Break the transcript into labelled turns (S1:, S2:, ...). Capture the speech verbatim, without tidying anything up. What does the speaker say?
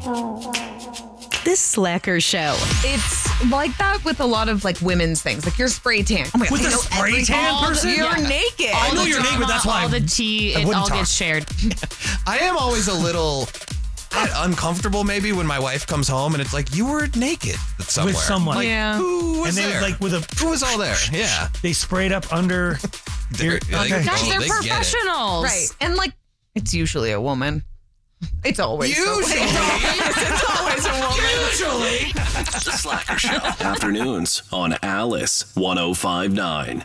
S1: This Slacker show.
S2: It's like that with a lot of like women's things, like your spray tan. Oh my
S3: With
S2: God,
S3: the
S2: I know
S3: spray
S2: every-
S3: tan
S2: all the-
S3: person?
S2: You're
S3: Yeah.
S2: naked.
S3: I know
S4: the
S3: you're naked, but that's why
S4: all
S3: I-
S4: the tea,
S3: I
S4: it
S3: wouldn't
S4: all
S3: talk.
S4: gets shared.
S5: I am always a little uncomfortable maybe when my wife comes home and it's like, you were naked somewhere.
S3: With someone.
S5: Like,
S2: Yeah.
S5: who was
S3: And they
S5: there?
S3: like with a
S5: who was all there? Yeah.
S3: they sprayed up under.
S5: They're, like,
S3: Okay.
S4: Guys,
S5: oh,
S4: they're
S5: they get it.
S4: professionals.
S2: Right. And like, it's usually a woman. It's always a woman.
S5: Usually.
S2: It's always a woman.
S3: Usually.
S6: The Slacker Show. Afternoons on Alice one oh five nine.